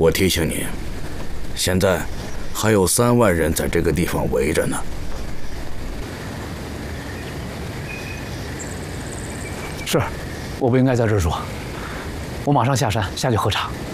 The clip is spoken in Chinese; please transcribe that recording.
我提醒你，现在还有3万人在这个地方围着呢。 是，我不应该在这儿说。我马上下山下去喝茶。